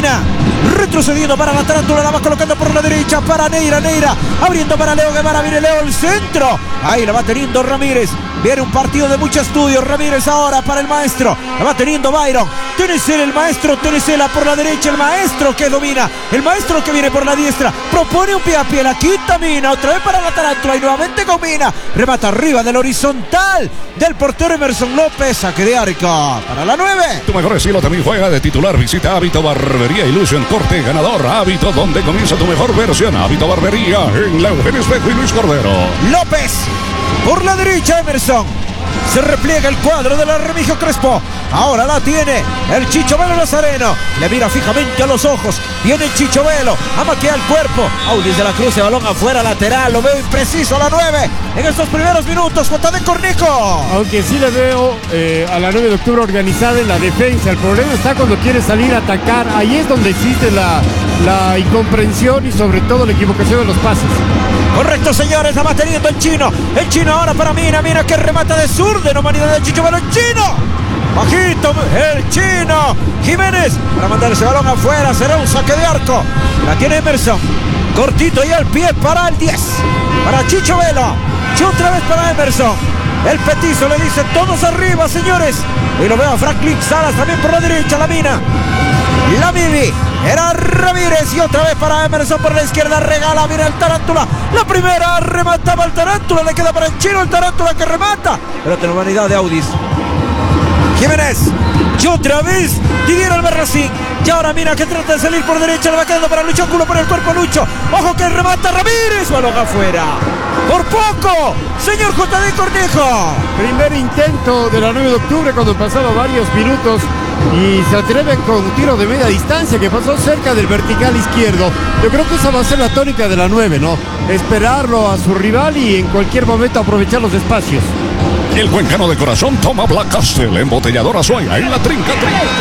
Mina. Retrocediendo para la tarántula, la va colocando por la derecha para Neira, abriendo para Leo Guevara, viene Leo el centro, ahí la va teniendo Ramírez, viene un partido de mucho estudio, Ramírez ahora para el maestro, la va teniendo Byron, Tenecela el maestro, Tenecela por la derecha, el maestro que domina, el maestro que viene por la diestra, propone un pie a pie, la quita Mina, otra vez para la tarántula y nuevamente con Mina, remata arriba del horizontal del portero Emerson López, saque de arco para la 9. Tu mejor estilo también juega de titular, visita Hábito Barbería Ilusión Corte Ganador, Hábito donde comienza tu mejor versión, Hábito Barbería en la Eugenio Espejo y Luis Cordero. López por la derecha, Emerson. Se repliega el cuadro del Remigio Crespo. Ahora la tiene el Chicho Velo Nazareno. Le mira fijamente a los ojos. Viene el Chicho Velo. Amaquea el cuerpo. Audis de la Cruz, de balón afuera, lateral. Lo veo impreciso a la 9. En estos primeros minutos, J. de Cornejo. Aunque sí le veo a la 9 de octubre organizada en la defensa. El problema está cuando quiere salir a atacar. Ahí es donde existe la incomprensión y sobre todo la equivocación de los pases. Correcto, señores. La va teniendo el Chino. El Chino ahora para Mina. Mina que remata de sur. De humanidad del Chicho Velo. El Chino. Bajito el Chino Jiménez para mandar ese balón afuera. Será un saque de arco. La tiene Emerson. Cortito y al pie para el 10. Para Chicho Velo. Y otra vez para Emerson. El petizo le dice todos arriba, señores. Y lo veo a Franklin Salas también por la derecha. La Mina. La Bibi. Era Ramírez y otra vez para Emerson por la izquierda. Regala, mira el Tarántula. La primera remataba el Tarántula. Le queda para el Chino el Tarántula que remata. Pero tiene humanidad de Audis. Jiménez. Y otra vez Didier Albarracín. Y ahora mira que trata de salir por derecha. Le va quedando para Lucho Angulo por el cuerpo Lucho. Ojo que remata Ramírez. Balón afuera. Por poco. Señor J. de Cornejo. Primer intento de la 9 de octubre cuando pasaron varios minutos. Y se atreven con un tiro de media distancia que pasó cerca del vertical izquierdo. Yo creo que esa va a ser la tónica de la 9, ¿no? Esperarlo a su rival y en cualquier momento aprovechar los espacios. El cuencano de corazón toma Black Castle, embotelladora Sueña en la trinca.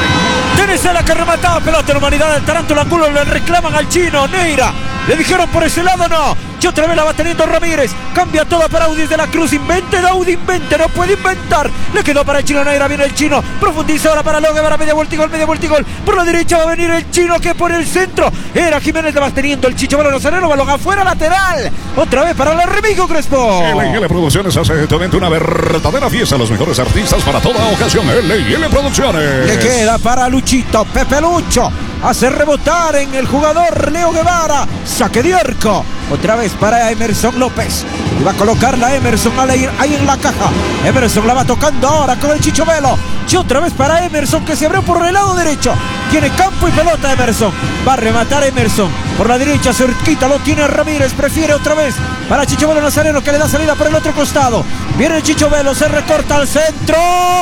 Tenecela que remataba pelota en humanidad del Tarántula Angulo. Le reclaman al Chino Neira. Le dijeron por ese lado no. Y otra vez la va teniendo Ramírez. Cambia toda para Audis de la Cruz. Invente, Daudi, invente. No puede inventar. Le quedó para el Chino Neira. Viene el Chino. Profundiza ahora para Leo Guevara. Media vuelta y gol. Por la derecha va a venir el Chino que por el centro. Era Jiménez. Le va teniendo el Chicho Velo Nazareno. Balón afuera, lateral. Otra vez para el Remigio Crespo. L&L Producciones hace de tu evento una verdadera fiesta. Los mejores artistas para toda ocasión. L&L Producciones. Le queda para Luchito. Pepe Lucho. Hace rebotar en el jugador Leo Guevara. Saque de arco. Otra vez para Emerson López. Y va a colocarla Emerson ahí en la caja. Emerson la va tocando ahora con el Chicho Velo. Y otra vez para Emerson que se abrió por el lado derecho. Tiene campo y pelota Emerson. Va a rematar Emerson. Por la derecha cerquita lo tiene Ramírez. Prefiere otra vez para Chicho Velo Nazareno que le da salida por el otro costado. Viene el Chicho Velo. Se recorta al centro.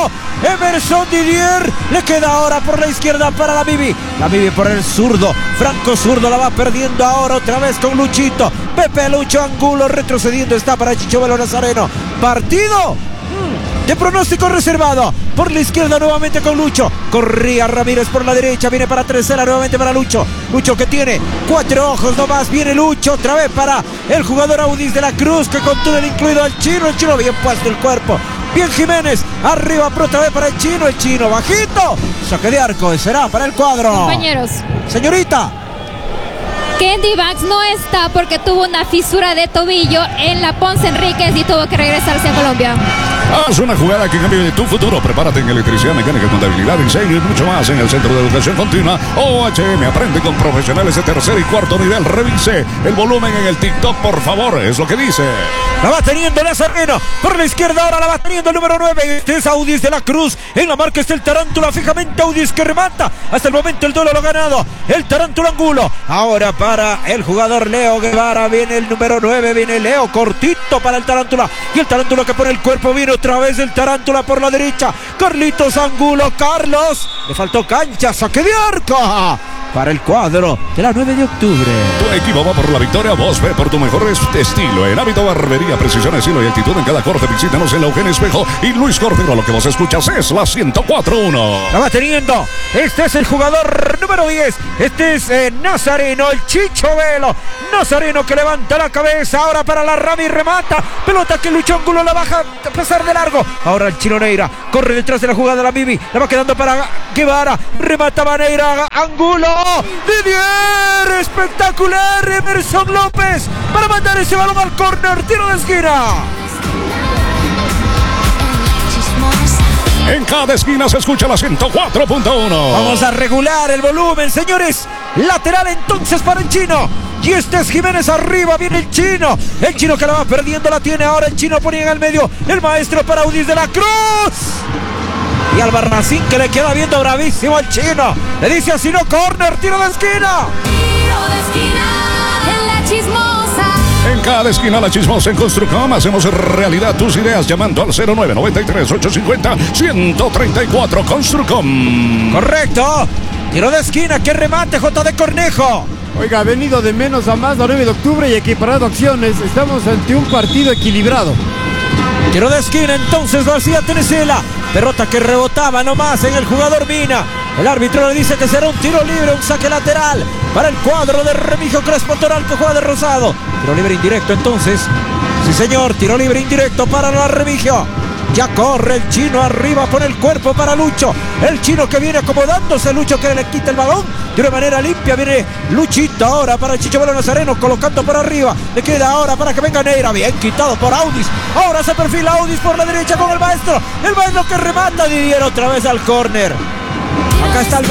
Emerson Didier. Le queda ahora por la izquierda para la Bibi. La Bibi por el zurdo. Franco zurdo la va perdiendo ahora otra vez con Luchito. Pepe Lucho Angulo retrocediendo está para Chicho Velo Nazareno. Partido de pronóstico reservado. Por la izquierda nuevamente con Lucho. Corría Ramírez por la derecha. Viene para Tercera nuevamente para Lucho. Lucho que tiene 4 ojos nomás. Viene Lucho otra vez para el jugador Audis de la Cruz que con túnel incluido al Chino. El Chino bien puesto el cuerpo. Bien Jiménez. Arriba pero otra vez para el Chino. El Chino bajito. Saque de arco. Será para el cuadro. Compañeros. Señorita. Kendy Bax no está porque tuvo una fisura de tobillo en la Ponce Enríquez y tuvo que regresarse a Colombia. Haz una jugada que cambie de tu futuro. Prepárate en electricidad, mecánica, contabilidad, diseño y mucho más en el Centro de Educación Continua OHM. Aprende con profesionales de tercer y cuarto nivel. Revise el volumen en el TikTok, por favor. Es lo que dice. La va teniendo Nazareno. Por la izquierda ahora la va teniendo el número 9. Este es Audis de la Cruz. En la marca está el Tarántula. Fijamente Audis que remata. Hasta el momento el duelo lo ha ganado el Tarántula Angulo. Ahora para el jugador Leo Guevara. Viene el número 9. Viene Leo cortito para el Tarántula. Y el Tarántula que pone el cuerpo. Viene otra vez el Tarántula por la derecha. Carlitos Angulo. Carlos. Le faltó cancha. Saque de arco para el cuadro de la 9 de octubre. Tu equipo va por la victoria, vos ve por tu mejor estilo. En Hábito Barbería, precisión, estilo y actitud en cada corte. Visítanos en la Eugenio Espejo y Luis Cordero. Lo que vos escuchas es la 104.1. La va teniendo. Este es el jugador número 10. Este es Nazareno, el Chicho Velo. Nazareno que levanta la cabeza. Ahora para la Rami remata. Pelota que Lucho Angulo la baja a pasar de largo. Ahora el Chino Neira corre detrás de la jugada de la Bibi. La va quedando para Guevara. Remata Neira. Angulo. Didier, espectacular. Emerson López para mandar ese balón al córner, tiro de esquina. En cada esquina se escucha la 104.1. Vamos a regular el volumen, señores. Lateral entonces para el chino. Y este es Jiménez arriba, viene el chino. El chino que la va perdiendo, la tiene ahora el chino, ponía en el medio el maestro para Audis de la Cruz. Y Albarracín que le queda viendo bravísimo al chino. Le dice así, no, córner, tiro de esquina. Tiro de esquina en la chismosa. En cada esquina la chismosa en Construcom. Hacemos realidad tus ideas llamando al 0993-850-134. Construcom. Correcto. Tiro de esquina, que remate JD Cornejo. Oiga, ha venido de menos a más la 9 de octubre y equiparado acciones. Estamos ante un partido equilibrado. Tiro de esquina entonces García Tenesela. Pelota que rebotaba nomás en el jugador Mina. El árbitro le dice que será un tiro libre, un saque lateral para el cuadro de Remigio Crespo Toral, que juega de rosado. Tiro libre indirecto entonces. Sí señor, tiro libre indirecto para la Remigio. Ya corre el chino arriba, pone el cuerpo para Lucho. El chino que viene acomodándose, Lucho que le quita el balón. De manera limpia viene Luchito ahora para el Chicho Velo Nazareno, colocando por arriba. Le queda ahora para que venga Neira, bien quitado por Audis. Ahora se perfila Audis por la derecha con el maestro. El maestro que remata, Didier otra vez al córner. Acá está el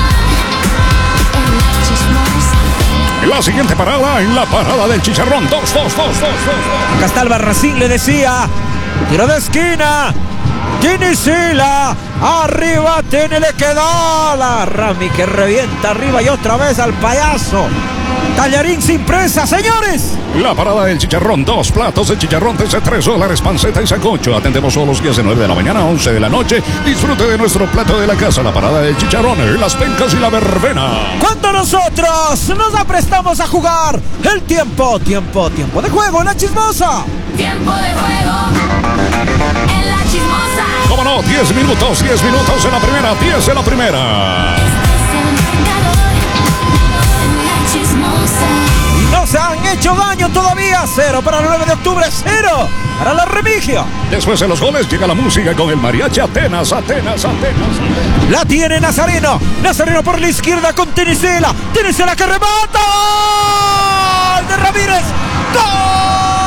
En la siguiente parada, en la parada del Chicharrón. 2. Acá está el Barracín, le decía. Tiro de esquina. Tenesela. Arriba tiene, le quedó la Rami que revienta arriba y otra vez al payaso. Tallarín sin presa, señores. La parada del Chicharrón, 2 platos de chicharrón desde $3, panceta y sancocho. Atendemos todos los días de 9 de la mañana a 11 de la noche. Disfrute de nuestro plato de la casa, la parada del Chicharrón, las pencas y la verbena. Cuando nosotros nos aprestamos a jugar, el tiempo de juego en la chismosa. Tiempo de juego en la chismosa. ¿Cómo no? 10 minutos en la primera, 10 en la primera. Y no se han hecho daño todavía. 0 para el 9 de octubre, 0 para la Remigio. Después de los goles llega la música con el mariachi Atenas. La tiene Nazareno. Nazareno por la izquierda con Tenesela. Tenesela que remata. ¡Gol de Ramírez! ¡Gol!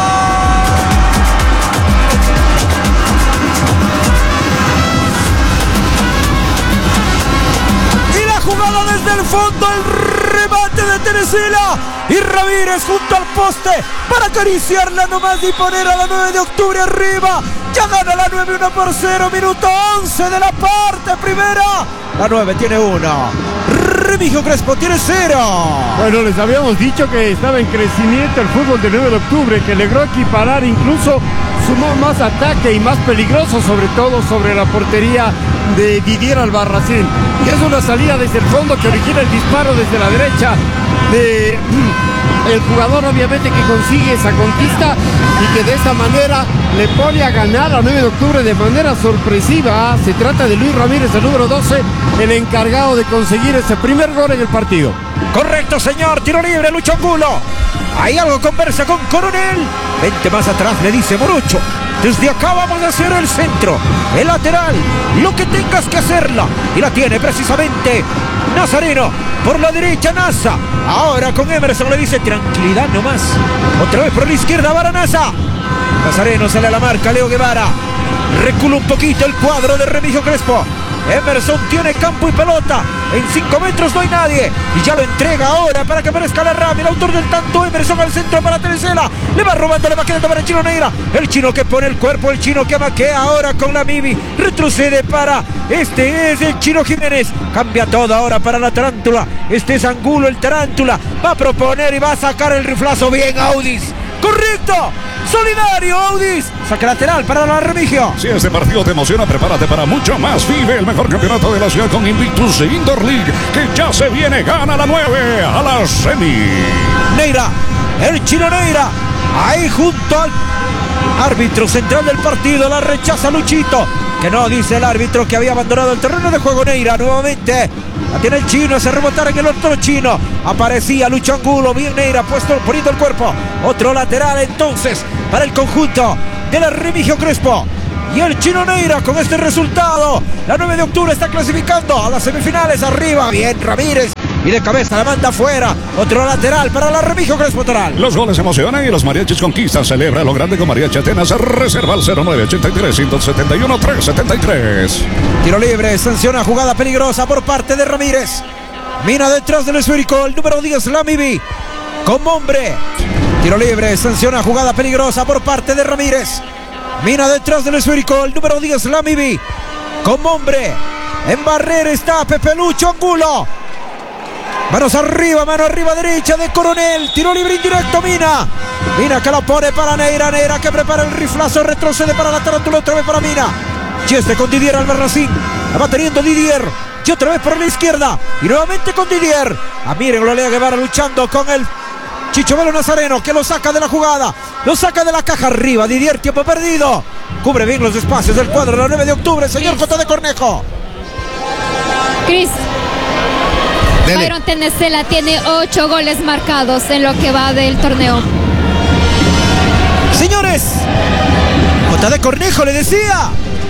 Jugada desde el fondo, el remate de Tenesela y Ramírez junto al poste para acariciarla nomás y poner a la 9 de octubre arriba. Ya gana la 9 1-0, minuto 11 de la parte primera. La 9 tiene 1. Remigio Crespo tiene 0. Bueno, les habíamos dicho que estaba en crecimiento el fútbol del 9 de octubre, que logró equiparar, incluso sumó más ataque y más peligroso, sobre todo sobre la portería de Didier Albarracín. Y es una salida desde el fondo que origina el disparo desde la derecha de el jugador, obviamente, que consigue esa conquista y que de esta manera le pone a ganar a 9 de octubre de manera sorpresiva. Se trata de Luis Ramírez, el número 12, el encargado de conseguir ese primer gol en el partido. Correcto, señor. Tiro libre, Lucho Angulo. Hay algo, conversa con Coronel. Vente más atrás, le dice Morucho. Desde acá vamos a hacer el centro, el lateral, lo que tengas que hacerla. Y la tiene precisamente Nazareno. Por la derecha, Nasa. Ahora con Emerson le dice tranquilidad nomás. Otra vez por la izquierda, Baranaza. Nazareno sale a la marca, Leo Guevara. Recula un poquito el cuadro de Remigio Crespo. Emerson tiene campo y pelota. En 5 metros no hay nadie. Y ya lo entrega ahora para que aparezca la Rami. El autor del tanto, Emerson al centro para Tenesela. Le va robando, le va quedando para el chino Neira. El chino que pone el cuerpo, el chino que maquea ahora con la Mimi. Retrocede para, este es el chino Jiménez. Cambia todo ahora para la tarántula. Este es Angulo, el tarántula. Va a proponer y va a sacar el riflazo. Bien, Audis. Correcto, solidario, Audis. Saque lateral para la Remigio. Si este partido te emociona, prepárate para mucho más. Vive el mejor campeonato de la ciudad con Invictus Indoor League, que ya se viene. Gana la 9 a la semi. Neira, el chino Neira, ahí junto al árbitro central del partido. La rechaza Luchito, que no, dice el árbitro que había abandonado el terreno de juego. Neira nuevamente la tiene el chino, hace rebotar en el otro chino. Aparecía Lucho Angulo, bien Neira poniendo el cuerpo. Otro lateral entonces para el conjunto de la Remigio Crespo. Y el chino Neira con este resultado. La 9 de octubre está clasificando a las semifinales. Arriba, bien Ramírez. y de cabeza la manda afuera. Otro lateral para la Remigio Crespo Toral. Los goles emocionan y los mariachis conquistan. Celebra lo grande con Mariachi Atenas. Reserva al 0983-171-373. Tiro libre, sanciona jugada peligrosa por parte de Ramírez. Mina detrás del esférico, el número 10, Lamibi. Como hombre. Tiro libre, sanciona jugada peligrosa por parte de Ramírez. Mina detrás del esférico, el número 10, Lamibi. Como hombre. En barrera está Pepe Lucho Angulo. Manos arriba, mano arriba derecha de Coronel. Tiro libre indirecto, Mina. Mina que lo pone para Neira. Neira que prepara el riflazo. Retrocede para la tarántula, otra vez para Mina. Chiste con Didier Albarracín. La va teniendo Didier. Y otra vez por la izquierda. Y nuevamente con Didier. Miren, Leo Guevara luchando con el Chicho Velo Nazareno, que lo saca de la jugada. Lo saca de la caja arriba. Didier, tiempo perdido. Cubre bien los espacios del cuadro de la 9 de octubre. Señor J. de Cornejo. Cris. Byron Tenecela tiene 8 goles marcados en lo que va del torneo. Señores, J. de Cornejo le decía.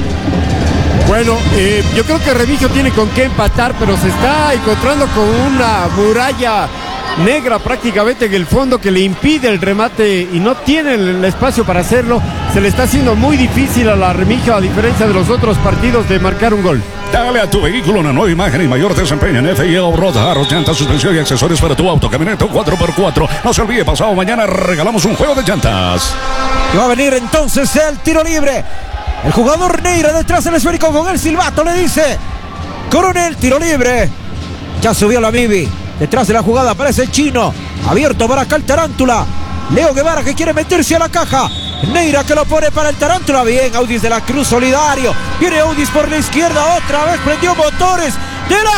Bueno, yo creo que Remigio tiene con qué empatar, pero se está encontrando con una muralla negra prácticamente en el fondo que le impide el remate y no tiene el espacio para hacerlo. Se le está haciendo muy difícil a la Remigio, a diferencia de los otros partidos, de marcar un gol. Dale a tu vehículo una nueva imagen y mayor desempeño en FI Off-Road, aros, llantas, suspensión y accesorios para tu auto, camioneta 4x4. No se olvide, pasado mañana regalamos un juego de llantas. Y va a venir entonces el tiro libre. El jugador Neira detrás del esférico con el silbato le dice: Coronel, tiro libre. Ya subió la Mibi. Detrás de la jugada aparece el chino. Abierto para acá el Tarántula. Leo Guevara que quiere meterse a la caja. Neira que lo pone para el Tarántula. Bien, Audis de la Cruz solidario. Viene Audis por la izquierda. Otra vez prendió motores. De la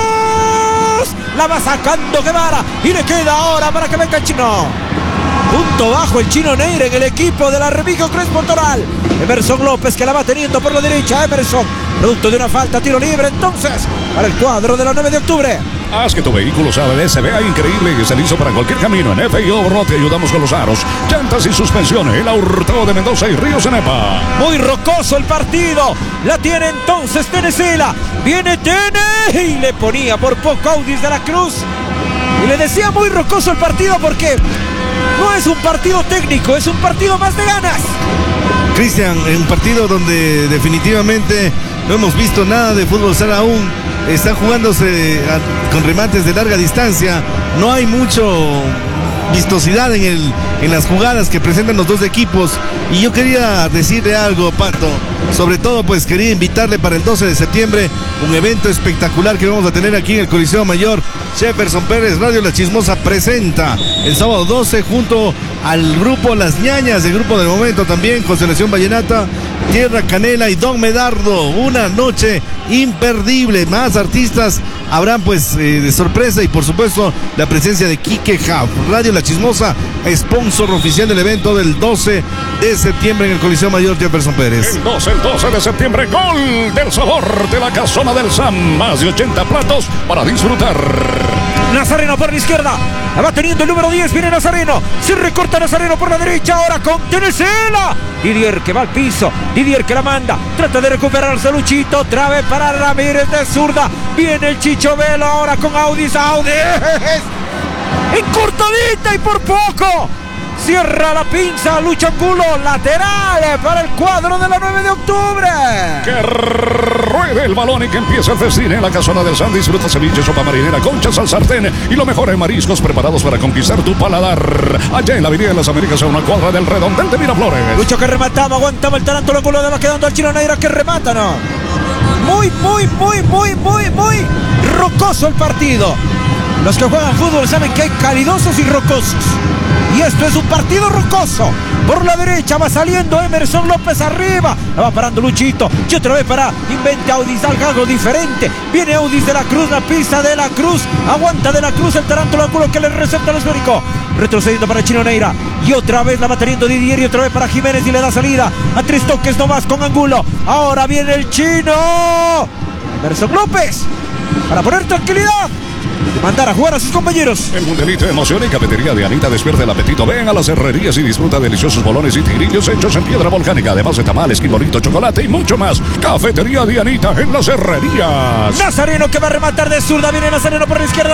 Cruz. La va sacando Guevara. Y le queda ahora para que venga el chino. Punto bajo el chino Neira en el equipo de la Remigio Crespo Toral. Emerson López que la va teniendo por la derecha. Emerson, producto de una falta, tiro libre entonces para el cuadro de la 9 de octubre. Haz que tu vehículo se vea increíble y esté listo para cualquier camino. En FI Off-Road te ayudamos con los aros, llantas y suspensiones. El Hurtado de Mendoza y Río Cenepa. Muy rocoso el partido. La tiene entonces Tenecela. Viene Tene y le ponía por poco Audis de la Cruz. Y le decía muy rocoso el partido porque no es un partido técnico, es un partido más de ganas. Cristian, un partido donde definitivamente no hemos visto nada de fútbol sala aún. Están jugándose con remates de larga distancia. No hay mucho vistosidad en las jugadas que presentan los dos equipos. Y yo quería decirle algo, Pato. Sobre todo, pues quería invitarle para el 12 de septiembre un evento espectacular que vamos a tener aquí en el Coliseo Mayor. Jefferson Pérez, Radio La Chismosa presenta el sábado 12 junto al grupo Las Ñañas, el grupo del momento también, Constelación Vallenata, Tierra Canela y Don Medardo. Una noche imperdible. Más artistas habrán pues de sorpresa y por supuesto la presencia de Quique Jaff. Radio La Chismosa, sponsor oficial del evento del 12 de septiembre en el Coliseo Mayor Jefferson Pérez. El 12 de septiembre, gol del sabor de la Casona del Sam. Más de 80 platos para disfrutar. Nazareno por la izquierda. La va teniendo el número 10. Viene Nazareno. Se recorta Nazareno por la derecha. Ahora con Tenecela. Didier que va al piso. Didier que la manda. Trata de recuperarse Luchito. Otra vez para Ramírez de zurda. Viene el Chicho Velo ahora con Audis. Audis. Encortadita y por poco. Cierra la pinza Lucho Angulo. Lateral para el cuadro de la 9 de octubre. Que ruede el balón y que empieza el festín en la Casona del San. Disfruta ceviche, sopa marinera, conchas al sartén y lo mejor en mariscos preparados para conquistar tu paladar. Allá en la Avenida de las Américas, a una cuadra del Redondel de Miraflores. Lucho que remataba, aguantaba el Tarántula Angulo. Le va quedando al chino Neira que remata, ¿no? Muy rocoso el partido. Los que juegan fútbol saben que hay calidosos y rocosos. Y esto es un partido rocoso. Por la derecha va saliendo Emerson López arriba. La va parando Luchito. Y otra vez para inventa Audis algo diferente. Viene Audis de la Cruz, la pista de la Cruz. Aguanta de la Cruz el Tarántula Angulo que le recepta el esférico. Retrocediendo para Chino Neira. Y otra vez la va teniendo Didier y otra vez para Jiménez y le da salida. A 3 toques nomás con Angulo. Ahora viene el chino. Emerson López. Para poner tranquilidad. De mandar a jugar a sus compañeros. El mundialito de emoción y cafetería de Anita despierta el apetito. Ven a las herrerías y disfruta deliciosos bolones y tigrillos hechos en piedra volcánica. Además de tamales, quimolito, chocolate y mucho más. Cafetería de Anita en las herrerías. Nazareno que va a rematar de zurda. Viene Nazareno por la izquierda.